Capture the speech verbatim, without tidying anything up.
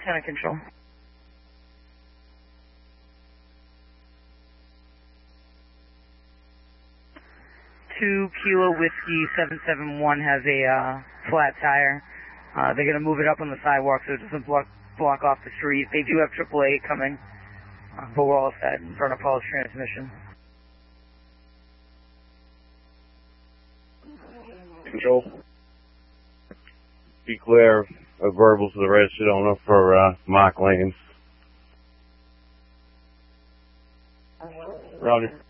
Center Control. Two Kilo Whiskey seven seven one has a uh, flat tire. Uh, they're going to move it up on the sidewalk so it doesn't block block off the street. They do have triple A coming, uh, but we're all set in front of Paul's transmission. Control. Be clear of verbal to the registered owner for uh, Mark Lane. Roger.